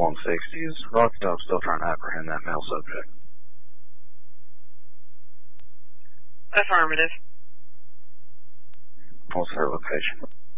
160. Is Rocky Top still trying to apprehend that male subject? Affirmative. What's her location?